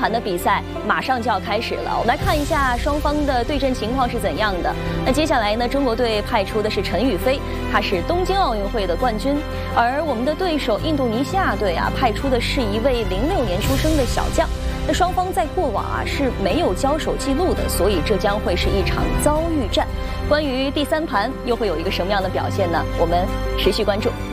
盘的比赛马上就要开始了，我们来看一下双方的对阵情况是怎样的。那接下来呢，中国队派出的是陈雨菲，他是东京奥运会的冠军，而我们的对手印度尼西亚队派出的是一位06年出生的小将。那双方在过往是没有交手记录的，所以这将会是一场遭遇战。关于第3盘又会有一个什么样的表现呢？我们持续关注。